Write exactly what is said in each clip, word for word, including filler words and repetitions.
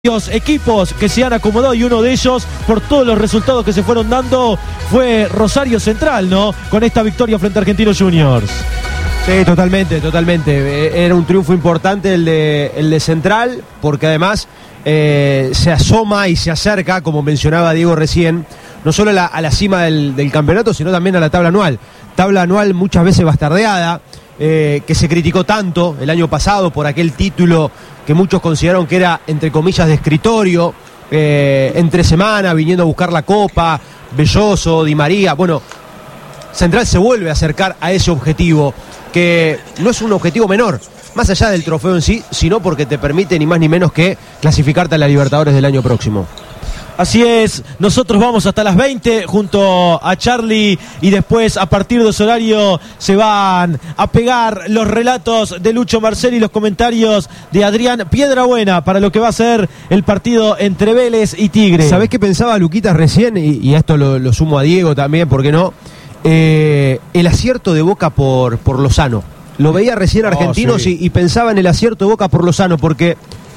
Los equipos que se han acomodado y uno de ellos, por todos los resultados que se fueron dando, fue Rosario Central, ¿no? Con esta victoria frente a Argentinos Juniors. Sí, totalmente, totalmente. Era un triunfo importante el de, el de Central, porque además eh, se asoma y se acerca, como mencionaba Diego recién, no solo a la, a la cima del, del campeonato, sino también a la tabla anual. Tabla anual muchas veces bastardeada, eh, que se criticó tanto el año pasado por aquel título que muchos consideraron que era, entre comillas, de escritorio, eh, entre semana, viniendo a buscar la Copa, Belloso, Di María. Bueno, Central se vuelve a acercar a ese objetivo, que no es un objetivo menor, más allá del trofeo en sí, sino porque te permite ni más ni menos que clasificarte a la Libertadores del año próximo. Así es, nosotros vamos hasta las veinte junto a Charlie y después a partir de ese horario se van a pegar los relatos de Lucho Marceli y los comentarios de Adrián Piedrabuena para lo que va a ser el partido entre Vélez y Tigre. ¿Sabés qué pensaba Luquitas recién? Y, y esto lo, lo sumo a Diego también, ¿por qué no? Eh, el acierto de Boca por, por Lozano. Lo veía recién Argentinos oh, sí. y, y pensaba en el acierto de Boca por Lozano porque...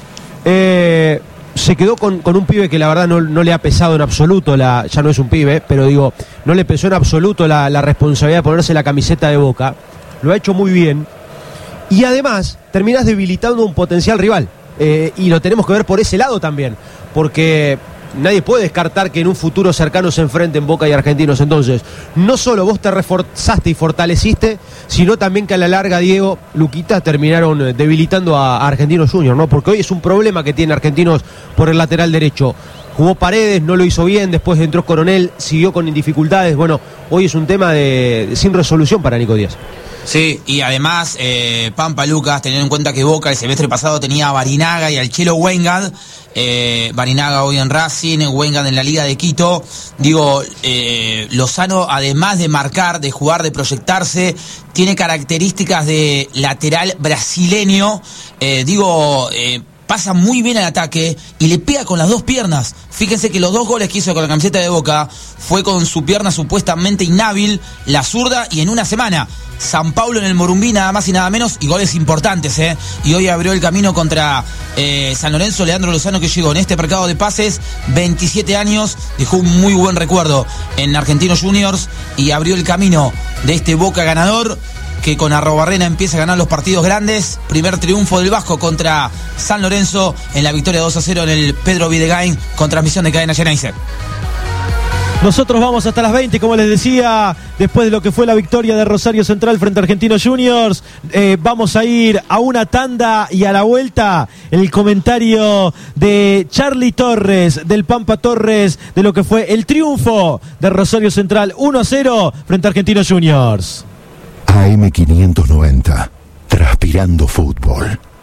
Eh, se quedó con, con un pibe que la verdad no, no le ha pesado en absoluto, la, ya no es un pibe, pero digo, no le pesó en absoluto la, la responsabilidad de ponerse la camiseta de Boca. Lo ha hecho muy bien. Y además, terminás debilitando un potencial rival. Eh, y lo tenemos que ver por ese lado también. Porque nadie puede descartar que en un futuro cercano se enfrenten Boca y Argentinos. Entonces, no solo vos te reforzaste y fortaleciste, sino también que a la larga, Diego, Luquita, terminaron debilitando a Argentinos Juniors, ¿no? Porque hoy es un problema que tiene Argentinos por el lateral derecho. Jugó Paredes, no lo hizo bien, después entró Coronel, siguió con dificultades. Bueno, hoy es un tema de, de sin resolución para Nico Díaz. Sí, y además, eh, Pampa Lucas, teniendo en cuenta que Boca el semestre pasado tenía a Barinaga y al Chelo Weingad, eh, Barinaga hoy en Racing, Weingad en la Liga de Quito, digo, eh, Lozano, además de marcar, de jugar, de proyectarse, tiene características de lateral brasileño, eh, digo... Eh, pasa muy bien al ataque y le pega con las dos piernas. Fíjense que los dos goles que hizo con la camiseta de Boca fue con su pierna supuestamente inhábil, la zurda, y en una semana San Pablo en el Morumbí, nada más y nada menos, y goles importantes, ¿eh? Y hoy abrió el camino contra eh, San Lorenzo, Leandro Lozano, que llegó en este mercado de pases, veintisiete años, dejó un muy buen recuerdo en Argentinos Juniors y abrió el camino de este Boca ganador, que con Arrobarrena empieza a ganar los partidos grandes. Primer triunfo del Vasco contra San Lorenzo en la victoria dos a cero en el Pedro Videgain con transmisión de Cadena Geneise. Nosotros vamos hasta las veinte, como les decía, después de lo que fue la victoria de Rosario Central frente a Argentinos Juniors. Eh, vamos a ir a una tanda y a la vuelta el comentario de Charlie Torres, del Pampa Torres, de lo que fue el triunfo de Rosario Central uno a cero frente a Argentinos Juniors. A M quinientos noventa, transpirando fútbol.